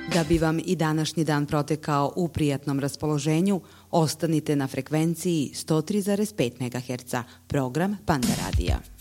Da bi vam i današnji dan protekao u prijatnom raspoloženju, ostanite na frekvenciji 103,5 MHz, program Panda Radija.